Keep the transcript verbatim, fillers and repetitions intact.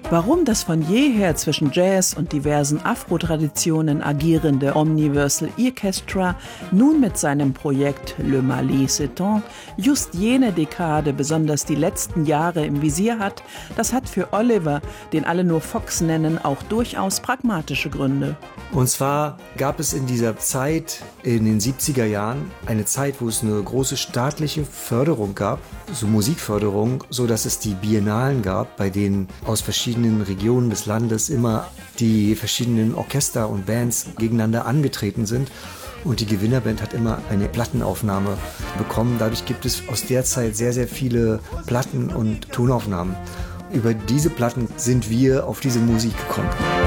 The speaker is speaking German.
Warum das von jeher zwischen Jazz und diversen Afro-Traditionen agierende Omniversal Orchestra nun mit seinem Projekt Le Mali s'étend just jene Dekade, besonders die letzten Jahre im Visier hat, das hat für Oliver, den alle nur Fox nennen, auch durchaus pragmatische Gründe. Und zwar gab es in dieser Zeit, in den siebziger Jahren, eine Zeit, wo es eine große staatliche Förderung gab, so Musikförderung, so dass es die Biennalen gab, bei denen aus verschiedenen Regionen des Landes immer die verschiedenen Orchester und Bands gegeneinander angetreten sind. Und die Gewinnerband hat immer eine Plattenaufnahme bekommen. Dadurch gibt es aus der Zeit sehr, sehr viele Platten und Tonaufnahmen. Über diese Platten sind wir auf diese Musik gekommen.